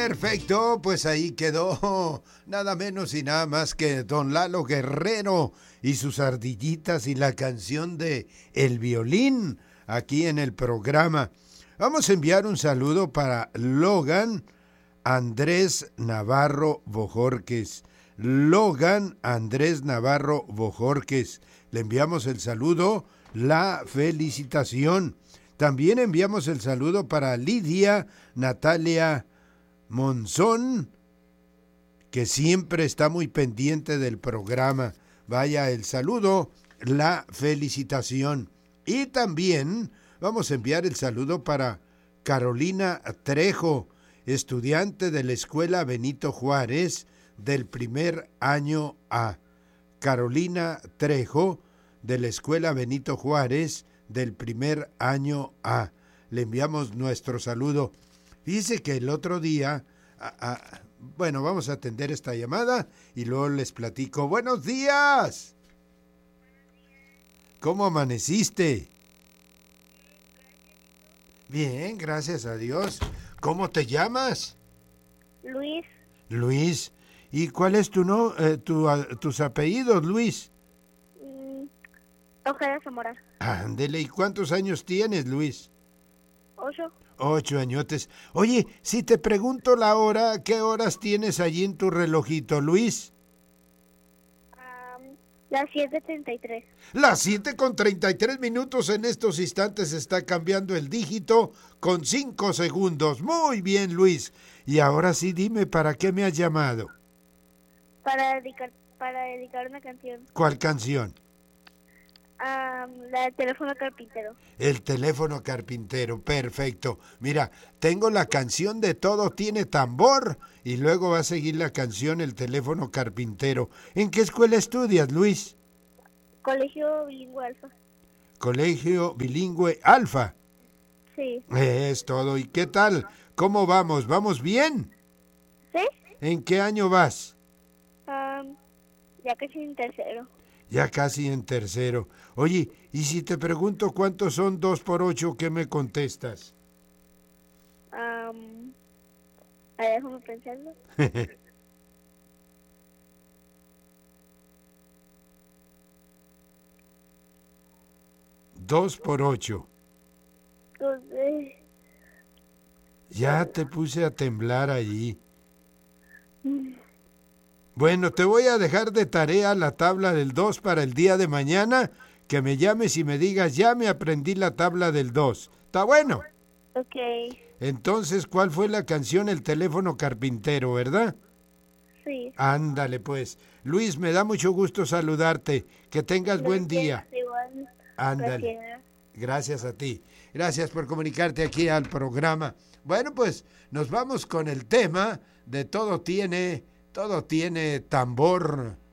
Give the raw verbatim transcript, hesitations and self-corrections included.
Perfecto, pues ahí quedó nada menos y nada más que don Lalo Guerrero y sus ardillitas y la canción de El Violín aquí en el programa. Vamos a enviar un saludo para Logan Andrés Navarro Bojorques. Logan Andrés Navarro Bojorques. Le enviamos el saludo, la felicitación. También enviamos el saludo para Lidia Natalia Monzón, que siempre está muy pendiente del programa. Vaya el saludo, la felicitación. Y también vamos a enviar el saludo para Carolina Trejo, estudiante de la Escuela Benito Juárez del primer año A. Carolina Trejo, de la Escuela Benito Juárez del primer año A. Le enviamos nuestro saludo. Dice que el otro día, a, a, bueno, vamos a atender esta llamada y luego les platico. ¡Buenos días! ¿Cómo amaneciste? Bien, gracias a Dios. ¿Cómo te llamas? Luis. Luis. ¿Y cuál es tu no, eh, tu, uh, tus apellidos, Luis? Mm, Ojeda Zamora. Ándele, ¿y cuántos años tienes, Luis? Ocho. Ocho añotes. Oye, si te pregunto la hora, ¿qué horas tienes allí en tu relojito, Luis? Um, las siete treinta y tres. Las siete con treinta y tres minutos. En estos instantes está cambiando el dígito con cinco segundos. Muy bien, Luis. Y ahora sí, dime, ¿para qué me has llamado? Para dedicar, para dedicar una canción. ¿Cuál canción? Um, la del teléfono carpintero. El teléfono carpintero, perfecto. Mira, tengo la canción de Todo tiene tambor y luego va a seguir la canción El teléfono carpintero. ¿En qué escuela estudias, Luis? Colegio Bilingüe Alfa. Colegio Bilingüe Alfa. Sí. Es todo. ¿Y qué tal? ¿Cómo vamos? ¿Vamos bien? ¿Sí? ¿En qué año vas? Um, ya casi en tercero. Ya casi en tercero. Oye, y si te pregunto cuántos son dos por ocho, ¿qué me contestas? Um, a ver, déjame pensarlo. Dos por ocho. Entonces, Ya te puse a temblar allí. Bueno, te voy a dejar de tarea la tabla del dos para el día de mañana, que me llames y me digas, ya me aprendí la tabla del dos. ¿Está bueno? ok. Entonces, ¿cuál fue la canción El teléfono carpintero, verdad? Sí. Ándale, pues. Luis, me da mucho gusto saludarte. Que tengas buen día. Igual. Ándale. Gracias. Gracias a ti. Gracias por comunicarte aquí al programa. Bueno, pues nos vamos con el tema de Todo tiene, todo tiene tambor.